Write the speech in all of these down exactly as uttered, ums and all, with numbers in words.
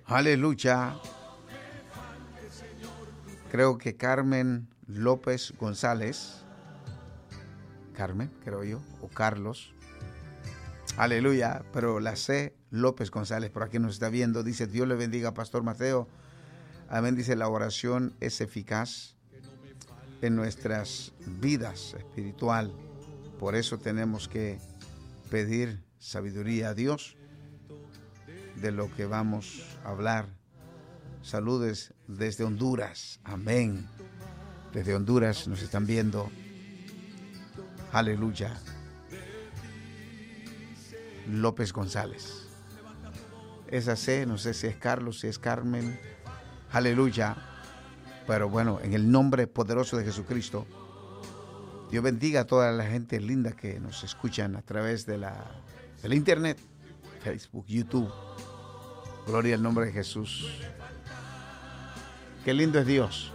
Aleluya. Creo que Carmen López González, Carmen, creo yo, o Carlos. Aleluya, pero la C, López González, por aquí nos está viendo. Dice, Dios le bendiga, Pastor Mateo. Amén, dice, la oración es eficaz en nuestras vidas espiritual. Por eso tenemos que pedir sabiduría a Dios de lo que vamos a hablar. Saludes desde Honduras. Amén. Desde Honduras nos están viendo. Aleluya. López González. Esa C, no sé si es Carlos, si es Carmen. Aleluya. Pero bueno, en el nombre poderoso de Jesucristo, Dios bendiga a toda la gente linda que nos escuchan a través de la, del internet, Facebook, YouTube. Gloria al nombre de Jesús. Qué lindo es Dios.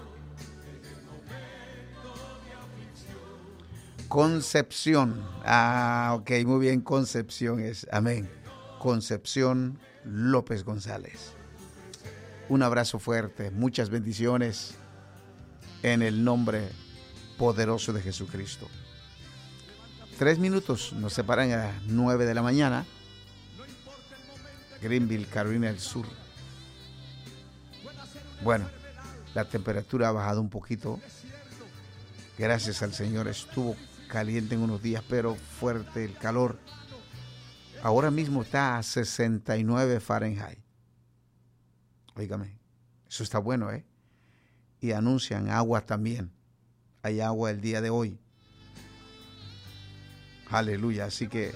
Concepción. Ah, ok, muy bien. Concepción es. Amén. Concepción López González. Un abrazo fuerte. Muchas bendiciones en el nombre poderoso de Jesucristo. Tres minutos nos separan a las nueve de la mañana. Greenville, Carolina del Sur. Bueno, la temperatura ha bajado un poquito. Gracias al Señor. Estuvo caliente en unos días, pero fuerte el calor. Ahora mismo está a sesenta y nueve Fahrenheit. Óigame, eso está bueno, ¿eh? Y anuncian agua también. Hay agua el día de hoy. Aleluya. Así que,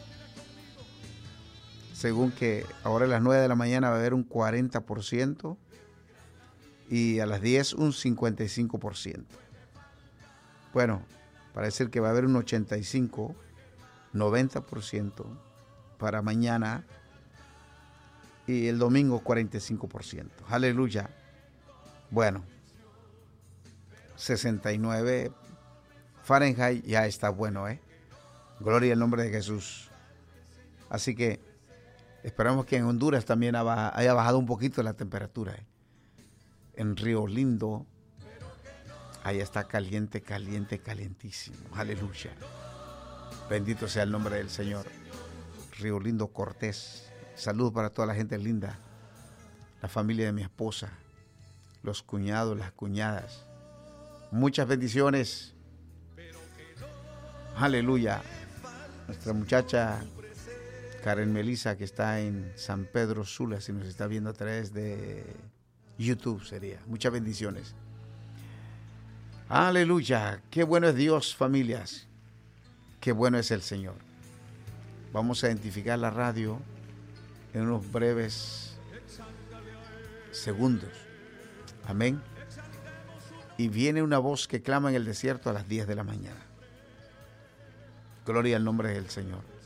según que ahora a las nueve de la mañana va a haber un cuarenta por ciento y a las diez un cincuenta y cinco por ciento. Bueno, parece que va a haber un ochenta y cinco, noventa por ciento para mañana y el domingo cuarenta y cinco por ciento. Aleluya. Bueno, sesenta y nueve Fahrenheit ya está bueno, ¿eh? Gloria al nombre de Jesús. Así que esperamos que en Honduras también haya bajado un poquito la temperatura, ¿eh? En Río Lindo, ahí está caliente, caliente, calientísimo. Aleluya. Bendito sea el nombre del Señor. Río Lindo, Cortés. Saludos para toda la gente linda. La familia de mi esposa. Los cuñados, las cuñadas. Muchas bendiciones. Aleluya. Nuestra muchacha Karen Melissa, que está en San Pedro Sula, si nos está viendo a través de YouTube, sería. Muchas bendiciones. Aleluya. Qué bueno es Dios, familias. Qué bueno es el Señor. Vamos a identificar la radio en unos breves segundos. Amén. Y viene una voz que clama en el desierto a las diez de la mañana. Gloria al nombre del Señor.